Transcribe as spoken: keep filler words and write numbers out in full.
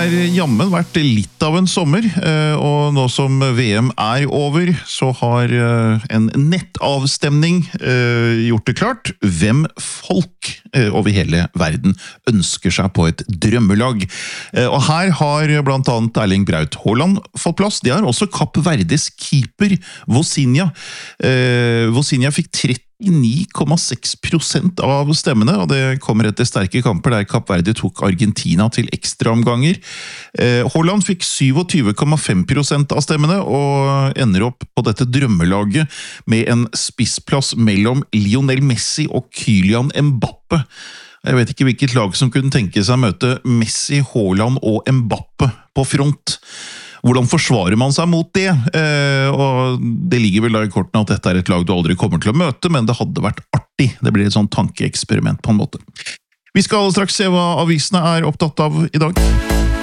har jammen vært litt av en sommer, og nå som V M er over, så har en nettavstemning gjort det klart hvem folk over hele verden ønsker seg på et drømmelag. Og her har blant annet Erling Braut Haaland fått plass. Det har også Kapp Verdes keeper, Vozinha. Vozinha fikk tretti ni komma seks prosent av stemmene, og det kommer etter sterke kamper der Kapp Verde tok Argentina til ekstraomganger. Eh, Haaland fikk tjuesju komma fem prosent av stemmene, og ender opp på dette drømmelaget med en spissplass mellom Lionel Messi og Kylian Mbappe. Jeg vet ikke hvilket lag som kunne tenke seg å møte Messi, Haaland og Mbappe på front. Hvordan forsvarer man seg mot det? Eh, og det ligger vel da i kortene at dette er et lag du aldri kommer til å møte, men det hadde vært artig. Det blir et sånn tankeeksperiment på en måte. Vi skal straks se hva avisene er opptatt av i dag.